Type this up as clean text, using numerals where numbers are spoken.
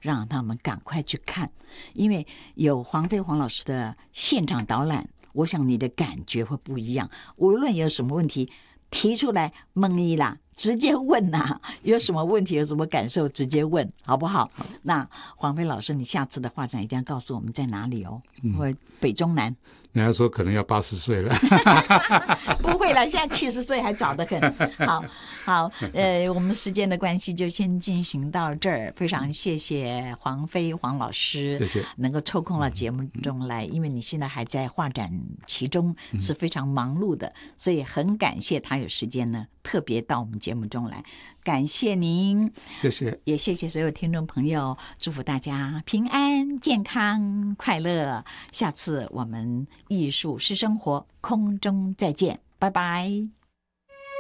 让他们赶快去看，因为有黄飞黄老师的现场导览，我想你的感觉会不一样。无论有什么问题提出来问一啦，直接问呐，有什么问题有什么感受直接问，好不好？那黄飞老师，你下次的画展一定要告诉我们在哪里哦，或北中南。 人家说可能要80岁了不会了，现在70岁还早得很。好，我们时间的关系就先进行到这儿。非常谢谢黄飞黄老师， 谢谢能够抽空到节目中来，因为你现在还在画展其中，是非常忙碌的，所以很感谢他有时间呢，特别到我们节目中来。感谢您， 谢谢， 也谢谢所有听众朋友，祝福大家平安、健康、快乐。下次我们艺术是生活空中再见，拜拜。